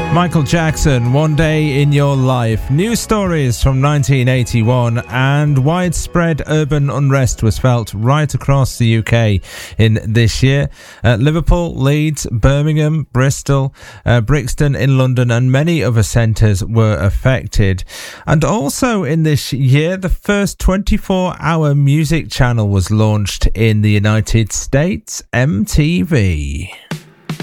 Michael Jackson, One Day in Your Life. News stories from 1981, and widespread urban unrest was felt right across the UK in this year. Liverpool, Leeds, Birmingham, Bristol, Brixton in London and many other centres were affected. And also in this year, the first 24-hour music channel was launched in the United States, MTV.